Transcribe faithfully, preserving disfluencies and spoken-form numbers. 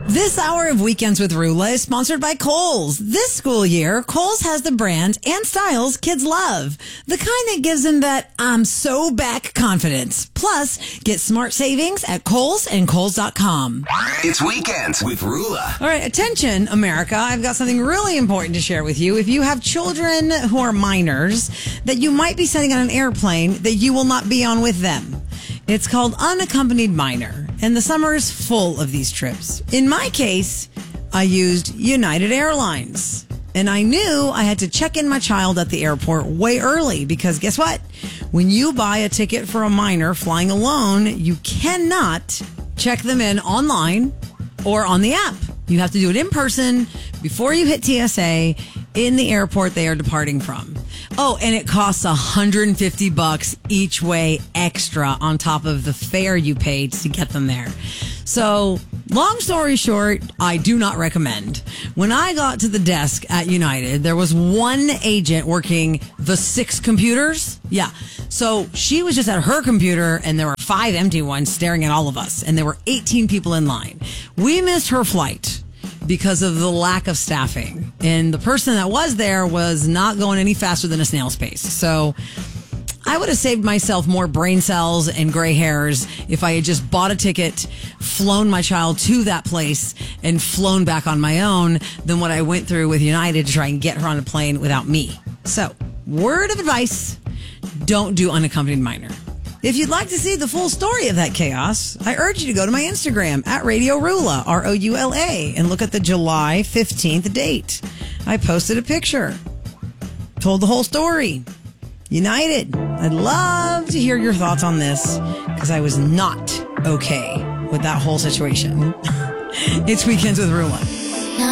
This hour of Weekends with Rula is sponsored by Kohl's. This school year, Kohl's has the brands and styles kids love. The kind that gives them that I'm so back confidence. Plus, get smart savings at Kohl's and Kohl's dot com. It's Weekends with Rula. All right, attention, America. I've got something really important to share with you. If you have children who are minors that you might be sending on an airplane that you will not be on with them. It's called Unaccompanied Minor, and the summer is full of these trips. In my case, I used United Airlines, and I knew I had to check in my child at the airport way early because guess what? When you buy a ticket for a minor flying alone, you cannot check them in online or on the app. You have to do it in person before you hit T S A in the airport they are departing from. Oh, and it costs one hundred fifty bucks each way extra on top of the fare you paid to get them there. So, long story short, I do not recommend. When I got to the desk at United, there was one agent working the six computers. Yeah. So she was just at her computer and there were five empty ones staring at all of us. And there were eighteen people in line. We missed her flight because of the lack of staffing. And the person that was there was not going any faster than a snail's pace. So I would have saved myself more brain cells and gray hairs if I had just bought a ticket, flown my child to that place, and flown back on my own than what I went through with United to try and get her on a plane without me. So, word of advice, don't do unaccompanied minor. If you'd like to see the full story of that chaos, I urge you to go to my Instagram at Radio Rula, R O U L A, and look at the July fifteenth date. I posted a picture, told the whole story. United, I'd love to hear your thoughts on this because I was not okay with that whole situation. It's Weekends with Rula.